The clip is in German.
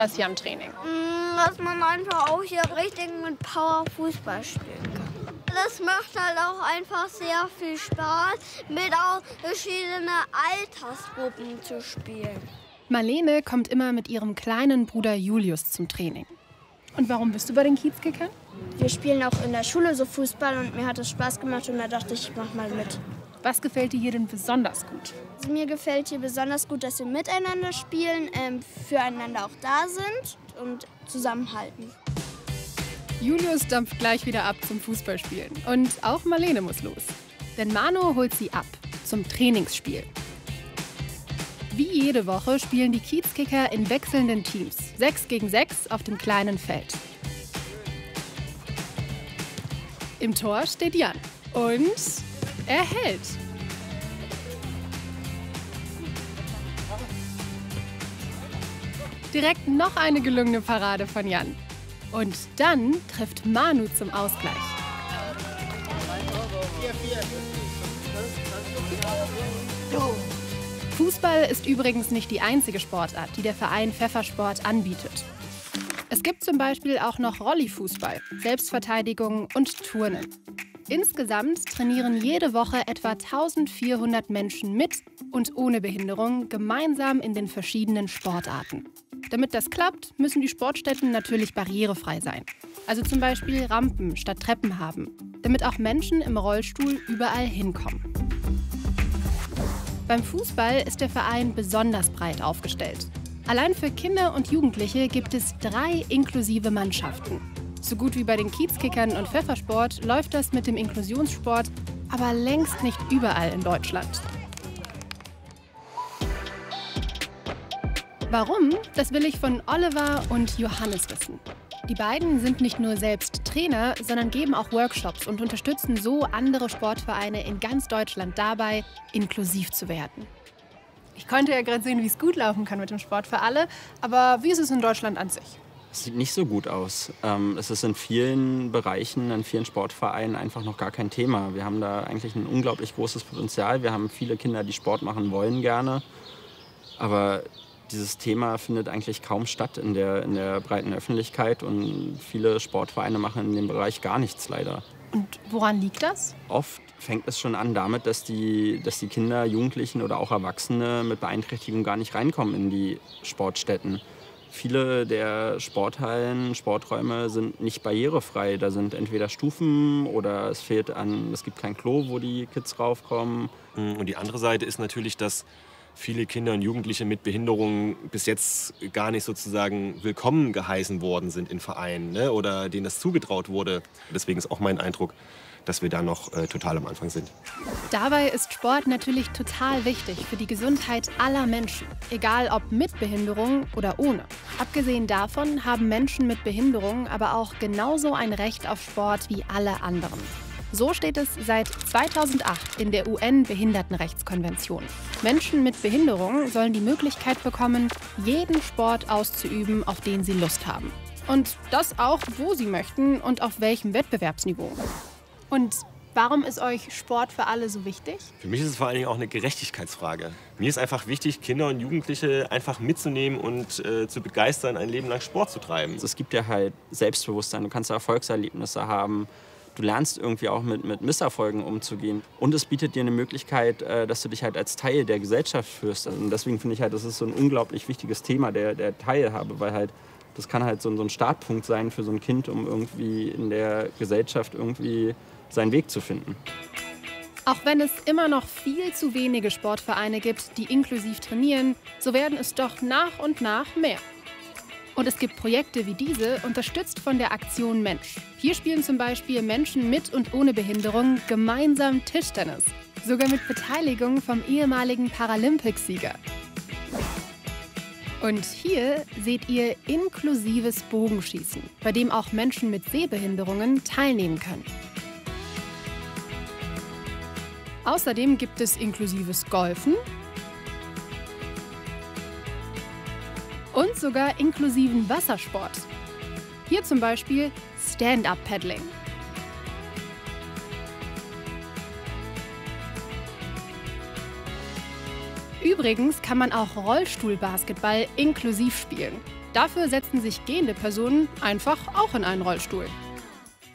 das hier am Training? Dass man einfach auch hier richtig mit Power Fußball spielen kann. Das macht halt auch einfach sehr viel Spaß, mit auch verschiedenen Altersgruppen zu spielen. Marlene kommt immer mit ihrem kleinen Bruder Julius zum Training. Und warum bist du bei den Kiezkickern? Wir spielen auch in der Schule so Fußball und mir hat es Spaß gemacht und da dachte ich, ich mach mal mit. Was gefällt dir hier denn besonders gut? Also mir gefällt hier besonders gut, dass wir miteinander spielen, füreinander auch da sind und zusammenhalten. Julius dampft gleich wieder ab zum Fußballspielen. Und auch Marlene muss los. Denn Manu holt sie ab zum Trainingsspiel. Wie jede Woche spielen die Kiezkicker in wechselnden Teams. 6 gegen 6 auf dem kleinen Feld. Im Tor steht Jan. Und er hält. Direkt noch eine gelungene Parade von Jan. Und dann trifft Manu zum Ausgleich. Fußball ist übrigens nicht die einzige Sportart, die der Verein Pfeffersport anbietet. Es gibt zum Beispiel auch noch Rolli-Fußball, Selbstverteidigung und Turnen. Insgesamt trainieren jede Woche etwa 1400 Menschen mit und ohne Behinderung gemeinsam in den verschiedenen Sportarten. Damit das klappt, müssen die Sportstätten natürlich barrierefrei sein. Also zum Beispiel Rampen statt Treppen haben, damit auch Menschen im Rollstuhl überall hinkommen. Beim Fußball ist der Verein besonders breit aufgestellt. Allein für Kinder und Jugendliche gibt es 3 inklusive Mannschaften. So gut wie bei den Kiezkickern und Pfeffersport läuft das mit dem Inklusionssport aber längst nicht überall in Deutschland. Warum? Das will ich von Oliver und Johannes wissen. Die beiden sind nicht nur selbst Trainer, sondern geben auch Workshops und unterstützen so andere Sportvereine in ganz Deutschland dabei, inklusiv zu werden. Ich konnte ja gerade sehen, wie es gut laufen kann mit dem Sport für alle, aber wie ist es in Deutschland an sich? Es sieht nicht so gut aus. Es ist in vielen Bereichen, in vielen Sportvereinen einfach noch gar kein Thema. Wir haben da eigentlich ein unglaublich großes Potenzial. Wir haben viele Kinder, die Sport machen wollen gerne, aber dieses Thema findet eigentlich kaum statt in der breiten Öffentlichkeit und viele Sportvereine machen in dem Bereich gar nichts leider. Und woran liegt das? Oft fängt es schon an damit, dass die Kinder, Jugendlichen oder auch Erwachsene mit Beeinträchtigung gar nicht reinkommen in die Sportstätten. Viele der Sporthallen, Sporträume sind nicht barrierefrei. Da sind entweder Stufen oder es gibt kein Klo, wo die Kids raufkommen. Und die andere Seite ist natürlich, dass viele Kinder und Jugendliche mit Behinderungen bis jetzt gar nicht sozusagen willkommen geheißen worden sind in Vereinen, ne? Oder denen das zugetraut wurde. Deswegen ist auch mein Eindruck, dass wir da noch total am Anfang sind. Dabei ist Sport natürlich total wichtig für die Gesundheit aller Menschen, egal ob mit Behinderung oder ohne. Abgesehen davon haben Menschen mit Behinderung aber auch genauso ein Recht auf Sport wie alle anderen. So steht es seit 2008 in der UN-Behindertenrechtskonvention. Menschen mit Behinderung sollen die Möglichkeit bekommen, jeden Sport auszuüben, auf den sie Lust haben. Und das auch, wo sie möchten und auf welchem Wettbewerbsniveau. Und warum ist euch Sport für alle so wichtig? Für mich ist es vor allen Dingen auch eine Gerechtigkeitsfrage. Mir ist einfach wichtig, Kinder und Jugendliche einfach mitzunehmen und zu begeistern, ein Leben lang Sport zu treiben. Es gibt ja halt Selbstbewusstsein, du kannst Erfolgserlebnisse haben. Du lernst irgendwie auch mit Misserfolgen umzugehen. Und es bietet dir eine Möglichkeit, dass du dich halt als Teil der Gesellschaft fühlst. Und deswegen finde ich halt, das ist so ein unglaublich wichtiges Thema der Teilhabe, weil halt das kann halt so ein Startpunkt sein für so ein Kind, um irgendwie in der Gesellschaft irgendwie seinen Weg zu finden. Auch wenn es immer noch viel zu wenige Sportvereine gibt, die inklusiv trainieren, so werden es doch nach und nach mehr. Und es gibt Projekte wie diese, unterstützt von der Aktion Mensch. Hier spielen zum Beispiel Menschen mit und ohne Behinderung gemeinsam Tischtennis. Sogar mit Beteiligung vom ehemaligen Paralympicsieger. Und hier seht ihr inklusives Bogenschießen, bei dem auch Menschen mit Sehbehinderungen teilnehmen können. Außerdem gibt es inklusives Golfen und sogar inklusiven Wassersport. Hier zum Beispiel Stand-Up-Paddling. Übrigens kann man auch Rollstuhlbasketball inklusiv spielen. Dafür setzen sich gehende Personen einfach auch in einen Rollstuhl.